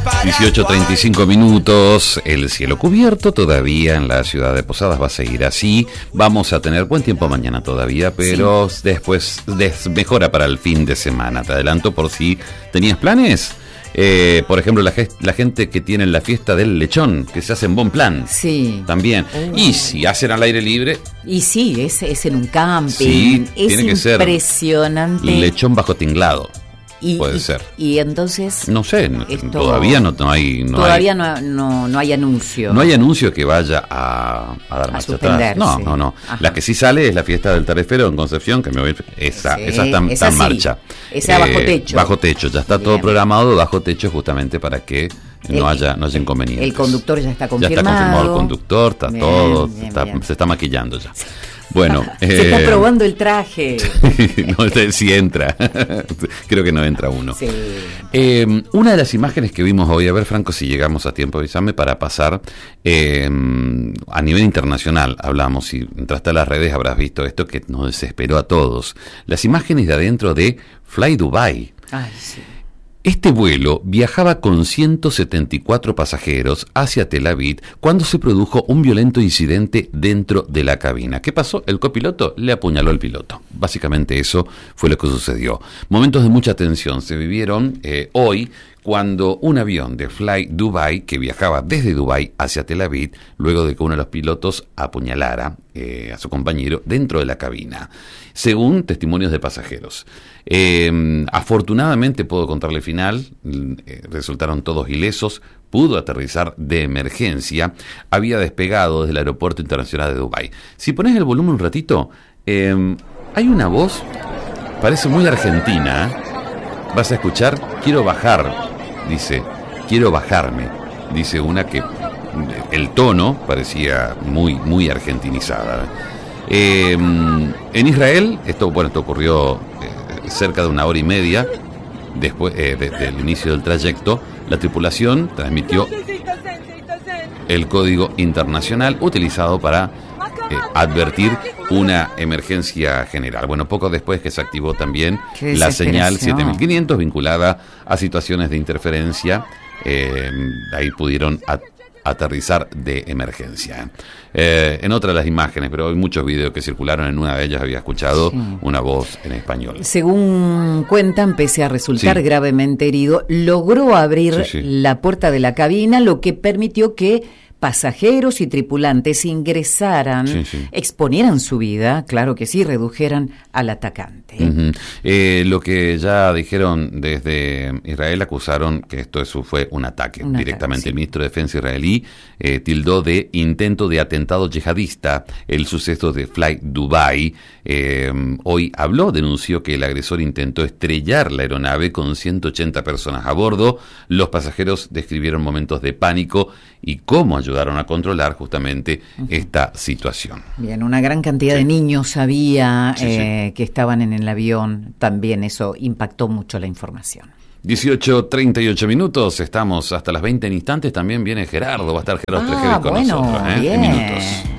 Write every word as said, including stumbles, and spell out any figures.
dieciocho treinta y cinco minutos, el cielo cubierto todavía en la ciudad de Posadas, va a seguir así. Vamos a tener buen tiempo mañana todavía, pero sí, después des- mejora para el fin de semana. Te adelanto por si tenías planes. Eh, por ejemplo, la, gest- la gente que tiene la fiesta del lechón, que se hace en Bonplan. Sí. También. Uh. Y si hacen al aire libre. Y sí, es, es en un camping. Sí, es tiene que ser impresionante. Lechón bajo tinglado. Y, puede y, ser. Y entonces. No sé, no, esto, todavía no, no hay. No todavía hay, no, no, no hay anuncio. No hay anuncio que vaya a, a dar A marcha atrás. No, no, no. Ajá. La que sí sale es la fiesta del tarefero en Concepción, que me voy. Esa, Sí, esa está, esa está en sí. marcha. Esa bajo techo. Bajo techo, ya está Bien. todo programado bajo techo justamente para que no El- haya, no haya inconvenientes. El conductor ya está Ya confirmado. está confirmado el conductor, está Bien, todo, bien, está- bien. se está maquillando ya. Bueno, Se eh, está probando el traje. no sé si entra. Creo que no entra uno. Sí. Eh, una de las imágenes que vimos hoy, a ver, Franco, si llegamos a tiempo, avísame, para pasar eh, a nivel internacional. Hablamos, si entraste a las redes habrás visto esto que nos desesperó a todos. Las imágenes de adentro de Fly Dubai. Ay, sí. Este vuelo viajaba con ciento setenta y cuatro pasajeros hacia Tel Aviv cuando se produjo un violento incidente dentro de la cabina. ¿Qué pasó? El copiloto le apuñaló al piloto. Básicamente eso fue lo que sucedió. Momentos de mucha tensión se vivieron eh, hoy cuando un avión de Fly Dubai, que viajaba desde Dubai hacia Tel Aviv, luego de que uno de los pilotos apuñalara eh, a su compañero dentro de la cabina, según testimonios de pasajeros. Eh, afortunadamente, puedo contarle el final, eh, resultaron todos ilesos, pudo aterrizar de emergencia, había despegado desde el aeropuerto internacional de Dubái. Si pones el volumen un ratito, eh, hay una voz, parece muy argentina, ¿eh? Vas a escuchar, quiero bajar, dice, quiero bajarme, dice una que el tono parecía muy, muy argentinizada. Eh, en Israel, esto, bueno, esto ocurrió eh, cerca de una hora y media después eh, de, del inicio del trayecto. La tripulación transmitió el código internacional utilizado para eh, advertir una emergencia general. Bueno, poco después que se activó también la señal siete mil quinientos vinculada a situaciones de interferencia, eh, ahí pudieron at- aterrizar de emergencia. Eh, en otra de las imágenes, pero hay muchos videos que circularon, en una de ellas había escuchado sí. una voz en español. Según cuentan, pese a resultar sí. gravemente herido, logró abrir sí, sí. la puerta de la cabina, lo que permitió que pasajeros y tripulantes ingresaran, sí, sí. exponieran su vida, claro que sí, redujeran al atacante. Uh-huh. Eh, lo que ya dijeron desde Israel, acusaron que esto eso fue un ataque un directamente. Ataque, sí. El ministro de Defensa israelí eh, tildó de intento de atentado yihadista el suceso de Fly Dubai. Eh, hoy habló, denunció que el agresor intentó estrellar la aeronave con ciento ochenta personas a bordo. Los pasajeros describieron momentos de pánico y cómo ayudaron a controlar justamente uh-huh. esta situación. Bien, una gran cantidad sí. de niños había sí, eh, sí. que estaban en el avión, también eso impactó mucho la información. dieciocho treinta y ocho minutos, estamos hasta las veinte en instantes, también viene Gerardo, va a estar Gerardo ah, Tregeri con bueno, nosotros, ¿eh? Bien. En minutos.